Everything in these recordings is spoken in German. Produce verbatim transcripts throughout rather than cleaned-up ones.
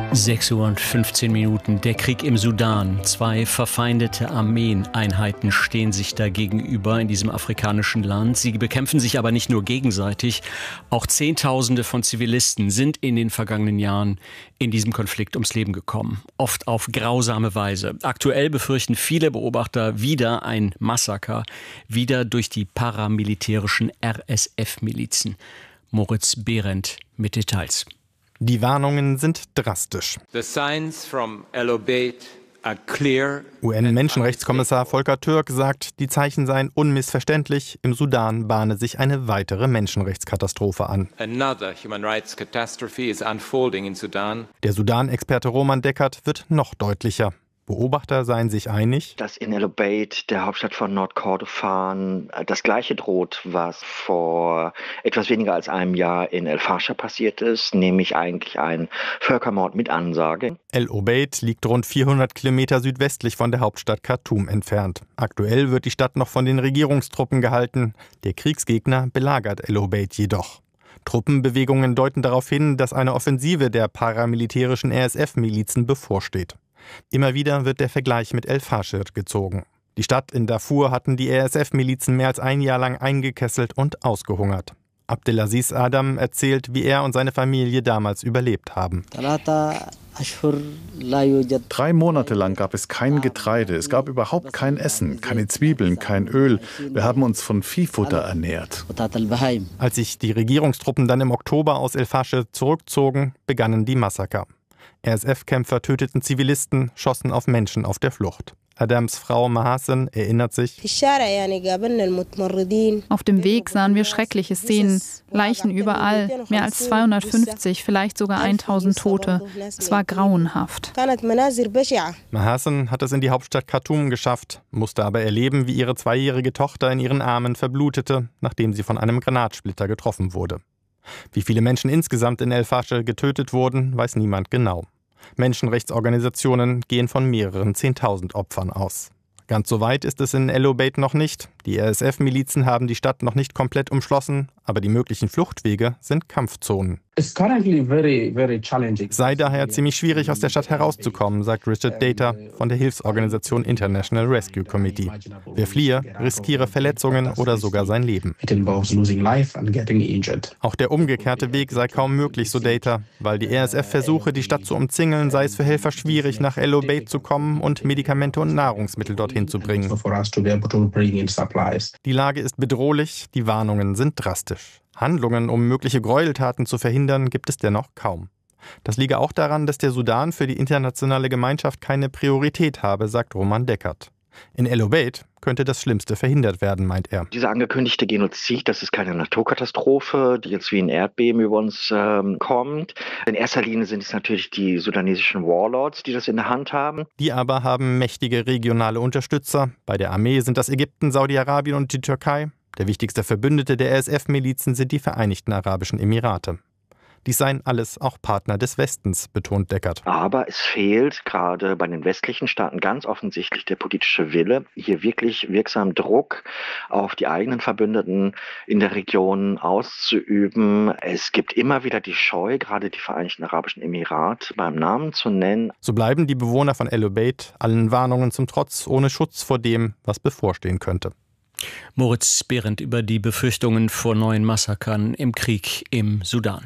sechs Uhr und fünfzehn Minuten. Der Krieg im Sudan. Zwei verfeindete Armeeneinheiten stehen sich da gegenüber in diesem afrikanischen Land. Sie bekämpfen sich aber nicht nur gegenseitig. Auch Zehntausende von Zivilisten sind in den vergangenen Jahren in diesem Konflikt ums Leben gekommen. Oft auf grausame Weise. Aktuell befürchten viele Beobachter wieder ein Massaker. Wieder durch die paramilitärischen R S F-Milizen. Moritz Behrendt mit Details. Die Warnungen sind drastisch. U N-Menschenrechtskommissar Volker Türk sagt, die Zeichen seien unmissverständlich. Im Sudan bahne sich eine weitere Menschenrechtskatastrophe an. Der Sudan-Experte Roman Deckert wird noch deutlicher. Beobachter seien sich einig, dass in El Obeid, der Hauptstadt von Nordkordofan, das Gleiche droht, was vor etwas weniger als einem Jahr in El Fasher passiert ist, nämlich eigentlich ein Völkermord mit Ansage. El Obeid liegt rund vierhundert Kilometer südwestlich von der Hauptstadt Khartoum entfernt. Aktuell wird die Stadt noch von den Regierungstruppen gehalten. Der Kriegsgegner belagert El Obeid jedoch. Truppenbewegungen deuten darauf hin, dass eine Offensive der paramilitärischen R S F-Milizen bevorsteht. Immer wieder wird der Vergleich mit El Fasher gezogen. Die Stadt in Darfur hatten die R S F-Milizen mehr als ein Jahr lang eingekesselt und ausgehungert. Abdelaziz Adam erzählt, wie er und seine Familie damals überlebt haben. Drei Monate lang gab es kein Getreide, es gab überhaupt kein Essen, keine Zwiebeln, kein Öl. Wir haben uns von Viehfutter ernährt. Als sich die Regierungstruppen dann im Oktober aus El Fasher zurückzogen, begannen die Massaker. R S F-Kämpfer töteten Zivilisten, schossen auf Menschen auf der Flucht. Adams Frau Mahasen erinnert sich: Auf dem Weg sahen wir schreckliche Szenen, Leichen überall, mehr als zweihundertfünfzig, vielleicht sogar tausend Tote. Es war grauenhaft. Mahasen hat es in die Hauptstadt Khartoum geschafft, musste aber erleben, wie ihre zweijährige Tochter in ihren Armen verblutete, nachdem sie von einem Granatsplitter getroffen wurde. Wie viele Menschen insgesamt in El Fasher getötet wurden, weiß niemand genau. Menschenrechtsorganisationen gehen von mehreren Zehntausend Opfern aus. Ganz so weit ist es in El Obeid noch nicht. Die R S F-Milizen haben die Stadt noch nicht komplett umschlossen, aber die möglichen Fluchtwege sind Kampfzonen. Es sei daher ziemlich schwierig, aus der Stadt herauszukommen, sagt Richard Data von der Hilfsorganisation International Rescue Committee. Wer fliehe, riskiere Verletzungen oder sogar sein Leben. Auch der umgekehrte Weg sei kaum möglich, so Data, weil die R S F versuche, die Stadt zu umzingeln, sei es für Helfer schwierig, nach El Obeid zu kommen und Medikamente und Nahrungsmittel dorthin zu bringen. Die Lage ist bedrohlich, die Warnungen sind drastisch. Handlungen, um mögliche Gräueltaten zu verhindern, gibt es dennoch kaum. Das liege auch daran, dass der Sudan für die internationale Gemeinschaft keine Priorität habe, sagt Roman Deckert. In El Obeid könnte das Schlimmste verhindert werden, meint er. Dieser angekündigte Genozid, das ist keine Naturkatastrophe, die jetzt wie ein Erdbeben über uns ähm, kommt. In erster Linie sind es natürlich die sudanesischen Warlords, die das in der Hand haben. Die aber haben mächtige regionale Unterstützer. Bei der Armee sind das Ägypten, Saudi-Arabien und die Türkei. Der wichtigste Verbündete der R S F-Milizen sind die Vereinigten Arabischen Emirate. Dies seien alles auch Partner des Westens, betont Deckert. Aber es fehlt gerade bei den westlichen Staaten ganz offensichtlich der politische Wille, hier wirklich wirksam Druck auf die eigenen Verbündeten in der Region auszuüben. Es gibt immer wieder die Scheu, gerade die Vereinigten Arabischen Emirate beim Namen zu nennen. So bleiben die Bewohner von El Obeid allen Warnungen zum Trotz ohne Schutz vor dem, was bevorstehen könnte. Moritz Behrendt über die Befürchtungen vor neuen Massakern im Krieg im Sudan.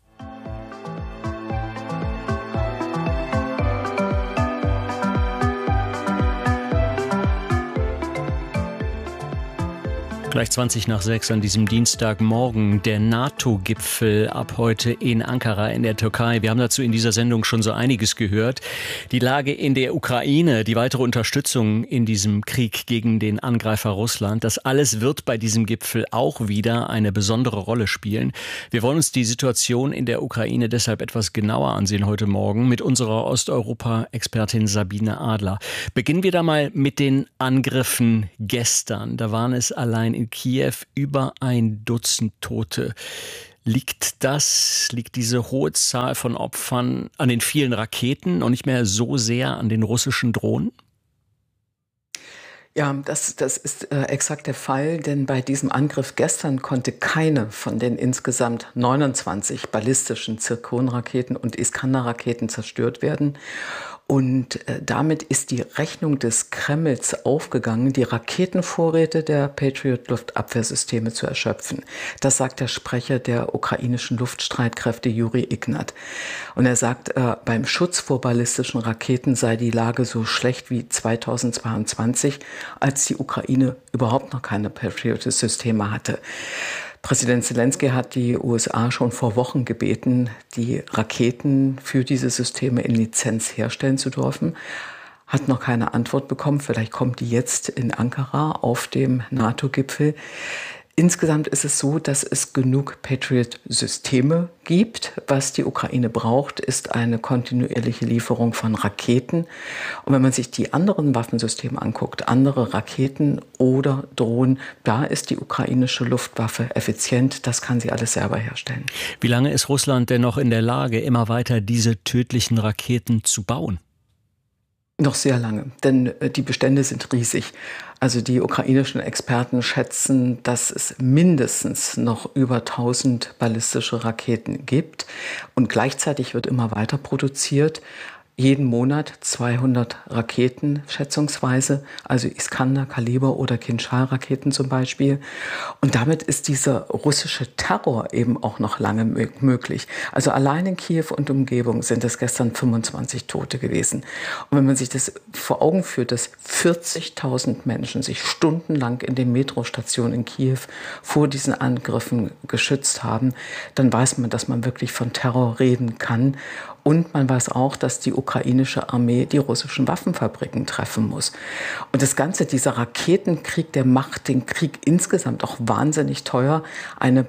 Gleich zwanzig nach sechs an diesem Dienstagmorgen, der NATO-Gipfel ab heute in Ankara in der Türkei. Wir haben dazu in dieser Sendung schon so einiges gehört. Die Lage in der Ukraine, die weitere Unterstützung in diesem Krieg gegen den Angreifer Russland, das alles wird bei diesem Gipfel auch wieder eine besondere Rolle spielen. Wir wollen uns die Situation in der Ukraine deshalb etwas genauer ansehen heute Morgen mit unserer Osteuropa-Expertin Sabine Adler. Beginnen wir da mal mit den Angriffen gestern. Da waren es allein in Kiew über ein Dutzend Tote. Liegt das, liegt diese hohe Zahl von Opfern an den vielen Raketen und nicht mehr so sehr an den russischen Drohnen? Ja, das, das ist äh, exakt der Fall, denn bei diesem Angriff gestern konnte keine von den insgesamt neunundzwanzig ballistischen Zirkonraketen und Iskander-Raketen zerstört werden. Und äh, damit ist die Rechnung des Kremls aufgegangen, die Raketenvorräte der Patriot-Luftabwehrsysteme zu erschöpfen. Das sagt der Sprecher der ukrainischen Luftstreitkräfte Juri Ignat. Und er sagt, äh, beim Schutz vor ballistischen Raketen sei die Lage so schlecht wie zweitausendzweiundzwanzig, als die Ukraine überhaupt noch keine Patriot-Systeme hatte. Präsident Zelensky hat die U S A schon vor Wochen gebeten, die Raketen für diese Systeme in Lizenz herstellen zu dürfen. Hat noch keine Antwort bekommen. Vielleicht kommt die jetzt in Ankara auf dem NATO-Gipfel. Insgesamt ist es so, dass es genug Patriot-Systeme gibt. Was die Ukraine braucht, ist eine kontinuierliche Lieferung von Raketen. Und wenn man sich die anderen Waffensysteme anguckt, andere Raketen oder Drohnen, da ist die ukrainische Luftwaffe effizient. Das kann sie alles selber herstellen. Wie lange ist Russland denn noch in der Lage, immer weiter diese tödlichen Raketen zu bauen? Noch sehr lange, denn die Bestände sind riesig. Also die ukrainischen Experten schätzen, dass es mindestens noch über tausend ballistische Raketen gibt. Und gleichzeitig wird immer weiter produziert. Jeden Monat zweihundert Raketen schätzungsweise, also Iskander, Kaliber oder Kinschal-Raketen zum Beispiel. Und damit ist dieser russische Terror eben auch noch lange möglich. Also allein in Kiew und Umgebung sind es gestern fünfundzwanzig Tote gewesen. Und wenn man sich das vor Augen führt, dass vierzigtausend Menschen sich stundenlang in den Metrostationen in Kiew vor diesen Angriffen geschützt haben, dann weiß man, dass man wirklich von Terror reden kann. Und man weiß auch, dass die ukrainische Armee die russischen Waffenfabriken treffen muss. Und das Ganze, dieser Raketenkrieg, der macht den Krieg insgesamt auch wahnsinnig teuer. Eine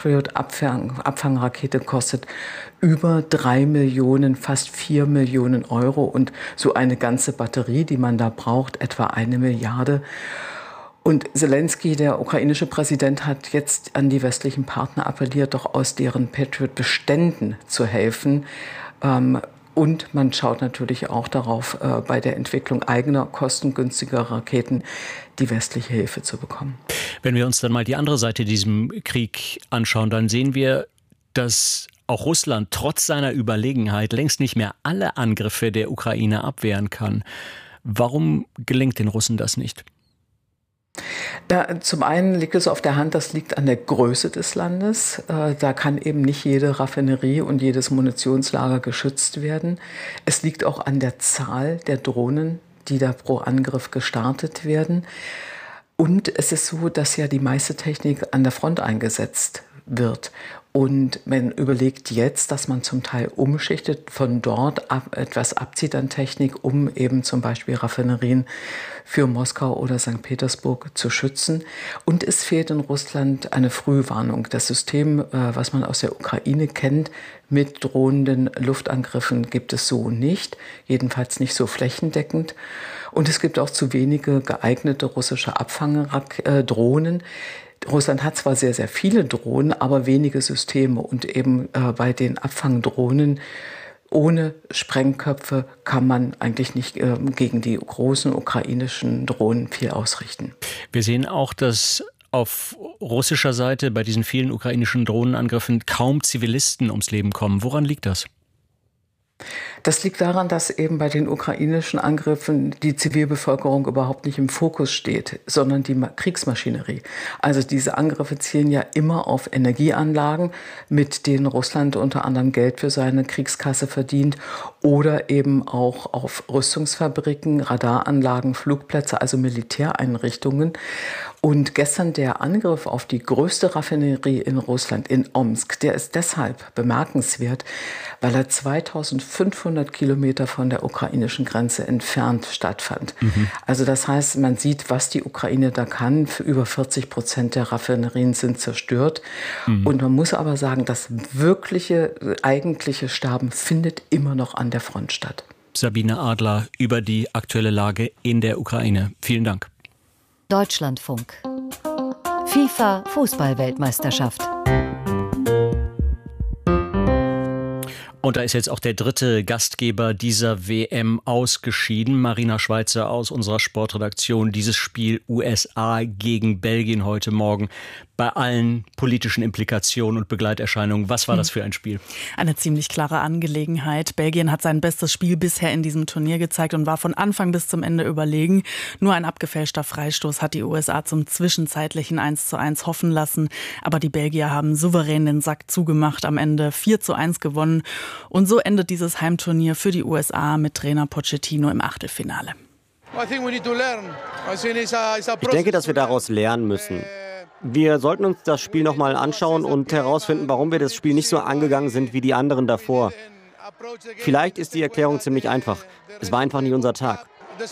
Patriot-Abfangrakete kostet über drei Millionen, fast vier Millionen Euro. Und so eine ganze Batterie, die man da braucht, etwa eine Milliarde. Und Zelensky, der ukrainische Präsident, hat jetzt an die westlichen Partner appelliert, doch aus deren Patriot-Beständen zu helfen. Und man schaut natürlich auch darauf, bei der Entwicklung eigener, kostengünstiger Raketen die westliche Hilfe zu bekommen. Wenn wir uns dann mal die andere Seite diesem Krieg anschauen, dann sehen wir, dass auch Russland trotz seiner Überlegenheit längst nicht mehr alle Angriffe der Ukraine abwehren kann. Warum gelingt den Russen das nicht? Ja, zum einen liegt es auf der Hand, das liegt an der Größe des Landes. Da kann eben nicht jede Raffinerie und jedes Munitionslager geschützt werden. Es liegt auch an der Zahl der Drohnen, die da pro Angriff gestartet werden. Und es ist so, dass ja die meiste Technik an der Front eingesetzt wird. Und man überlegt jetzt, dass man zum Teil umschichtet, von dort ab, etwas abzieht an Technik, um eben zum Beispiel Raffinerien für Moskau oder Sankt Petersburg zu schützen. Und es fehlt in Russland eine Frühwarnung. Das System, was man aus der Ukraine kennt, mit drohenden Luftangriffen gibt es so nicht, jedenfalls nicht so flächendeckend. Und es gibt auch zu wenige geeignete russische Abfangdrohnen. Russland hat zwar sehr, sehr viele Drohnen, aber wenige Systeme. Und eben äh, bei den Abfangdrohnen ohne Sprengköpfe kann man eigentlich nicht äh, gegen die großen ukrainischen Drohnen viel ausrichten. Wir sehen auch, dass auf russischer Seite bei diesen vielen ukrainischen Drohnenangriffen kaum Zivilisten ums Leben kommen. Woran liegt das? Das liegt daran, dass eben bei den ukrainischen Angriffen die Zivilbevölkerung überhaupt nicht im Fokus steht, sondern die Kriegsmaschinerie. Also diese Angriffe zielen ja immer auf Energieanlagen, mit denen Russland unter anderem Geld für seine Kriegskasse verdient, oder eben auch auf Rüstungsfabriken, Radaranlagen, Flugplätze, also Militäreinrichtungen. Und gestern der Angriff auf die größte Raffinerie in Russland, in Omsk, der ist deshalb bemerkenswert, weil er zweitausendfünfhundert Kilometer von der ukrainischen Grenze entfernt stattfand. Mhm. Also das heißt, man sieht, was die Ukraine da kann. Für über vierzig Prozent der Raffinerien sind zerstört. Mhm. Und man muss aber sagen, das wirkliche, eigentliche Sterben findet immer noch an der Front statt. Sabine Adler über die aktuelle Lage in der Ukraine. Vielen Dank. Deutschlandfunk. FIFA-Fußball-Weltmeisterschaft. Und da ist jetzt auch der dritte Gastgeber dieser W M ausgeschieden. Marina Schweizer aus unserer Sportredaktion. Dieses Spiel U S A gegen Belgien heute Morgen. Bei allen politischen Implikationen und Begleiterscheinungen. Was war das für ein Spiel? Eine ziemlich klare Angelegenheit. Belgien hat sein bestes Spiel bisher in diesem Turnier gezeigt und war von Anfang bis zum Ende überlegen. Nur ein abgefälschter Freistoß hat die U S A zum zwischenzeitlichen eins zu eins hoffen lassen. Aber die Belgier haben souverän den Sack zugemacht, am Ende vier zu eins gewonnen. Und so endet dieses Heimturnier für die U S A mit Trainer Pochettino im Achtelfinale. Ich denke, dass wir daraus lernen müssen. Wir sollten uns das Spiel nochmal anschauen und herausfinden, warum wir das Spiel nicht so angegangen sind wie die anderen davor. Vielleicht ist die Erklärung ziemlich einfach. Es war einfach nicht unser Tag.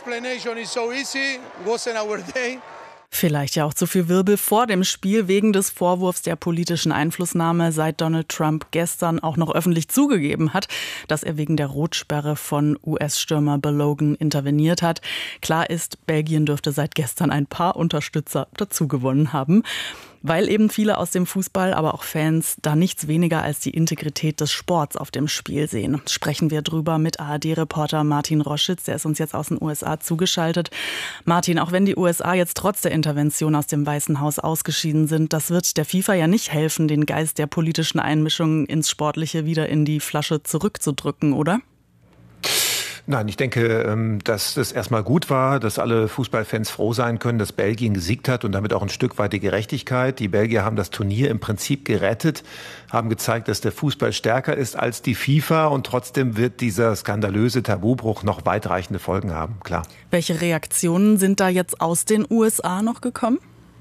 Vielleicht ja auch zu viel Wirbel vor dem Spiel wegen des Vorwurfs der politischen Einflussnahme, seit Donald Trump gestern auch noch öffentlich zugegeben hat, dass er wegen der Rotsperre von U S-Stürmer Balogun interveniert hat. Klar ist, Belgien dürfte seit gestern ein paar Unterstützer dazugewonnen haben. Weil eben viele aus dem Fußball, aber auch Fans, da nichts weniger als die Integrität des Sports auf dem Spiel sehen. Sprechen wir drüber mit A R D-Reporter Martin Roschitz, der ist uns jetzt aus den U S A zugeschaltet. Martin, auch wenn die U S A jetzt trotz der Intervention aus dem Weißen Haus ausgeschieden sind, das wird der FIFA ja nicht helfen, den Geist der politischen Einmischung ins Sportliche wieder in die Flasche zurückzudrücken, oder? Nein, ich denke, dass es erstmal gut war, dass alle Fußballfans froh sein können, dass Belgien gesiegt hat und damit auch ein Stück weit die Gerechtigkeit. Die Belgier haben das Turnier im Prinzip gerettet, haben gezeigt, dass der Fußball stärker ist als die FIFA und trotzdem wird dieser skandalöse Tabubruch noch weitreichende Folgen haben, klar. Welche Reaktionen sind da jetzt aus den U S A noch gekommen?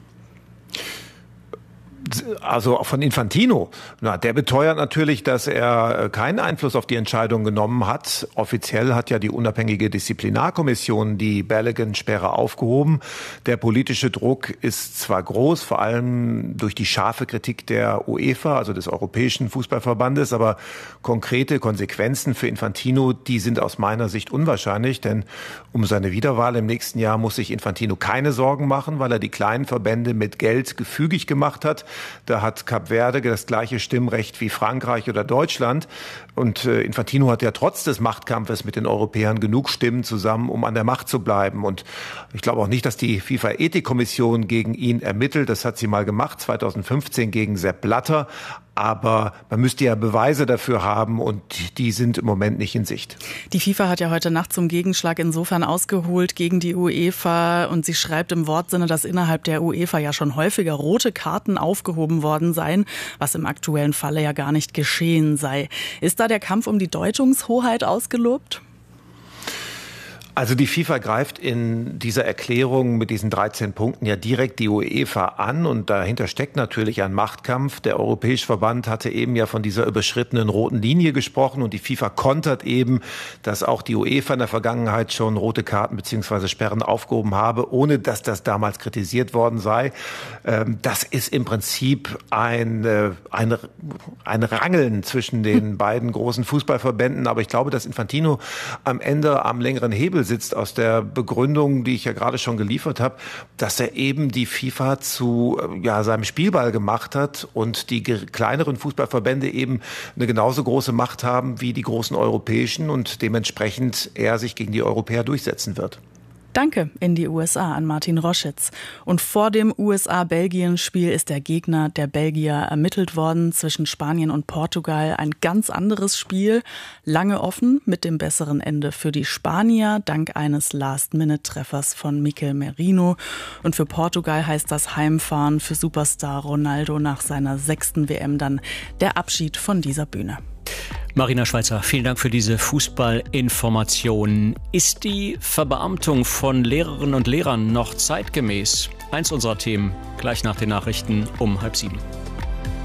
Also auch von Infantino. Na, der beteuert natürlich, dass er keinen Einfluss auf die Entscheidung genommen hat. Offiziell hat ja die unabhängige Disziplinarkommission die Balogun-Sperre aufgehoben. Der politische Druck ist zwar groß, vor allem durch die scharfe Kritik der UEFA, also des Europäischen Fußballverbandes, aber konkrete Konsequenzen für Infantino, die sind aus meiner Sicht unwahrscheinlich, denn um seine Wiederwahl im nächsten Jahr muss sich Infantino keine Sorgen machen, weil er die kleinen Verbände mit Geld gefügig gemacht hat. Da hat Kap Verde das gleiche Stimmrecht wie Frankreich oder Deutschland. Und Infantino hat ja trotz des Machtkampfes mit den Europäern genug Stimmen zusammen, um an der Macht zu bleiben. Und ich glaube auch nicht, dass die FIFA-Ethikkommission gegen ihn ermittelt. Das hat sie mal gemacht, zweitausendfünfzehn gegen Sepp Blatter. Aber man müsste ja Beweise dafür haben und die sind im Moment nicht in Sicht. Die FIFA hat ja heute Nacht zum Gegenschlag insofern ausgeholt gegen die UEFA und sie schreibt im Wortsinne, dass innerhalb der UEFA ja schon häufiger rote Karten aufgehoben worden seien, was im aktuellen Falle ja gar nicht geschehen sei. Ist da der Kampf um die Deutungshoheit ausgelobt? Also die FIFA greift in dieser Erklärung mit diesen dreizehn Punkten ja direkt die UEFA an und dahinter steckt natürlich ein Machtkampf. Der Europäische Verband hatte eben ja von dieser überschrittenen roten Linie gesprochen und die FIFA kontert eben, dass auch die UEFA in der Vergangenheit schon rote Karten bzw. Sperren aufgehoben habe, ohne dass das damals kritisiert worden sei. Das ist im Prinzip ein, ein, ein Rangeln zwischen den beiden großen Fußballverbänden, aber ich glaube, dass Infantino am Ende am längeren Hebel sitzt aus der Begründung, die ich ja gerade schon geliefert habe, dass er eben die FIFA zu ja, seinem Spielball gemacht hat und die kleineren Fußballverbände eben eine genauso große Macht haben wie die großen europäischen und dementsprechend er sich gegen die Europäer durchsetzen wird. Danke in die U S A an Martin Roschitz. Und vor dem U S A-Belgien-Spiel ist der Gegner der Belgier ermittelt worden. Zwischen Spanien und Portugal ein ganz anderes Spiel. Lange offen mit dem besseren Ende für die Spanier, dank eines Last-Minute-Treffers von Mikel Merino. Und für Portugal heißt das Heimfahren für Superstar Ronaldo nach seiner sechsten W M dann der Abschied von dieser Bühne. Marina Schweizer, vielen Dank für diese Fußballinformationen. Ist die Verbeamtung von Lehrerinnen und Lehrern noch zeitgemäß? Eins unserer Themen, gleich nach den Nachrichten um halb sieben.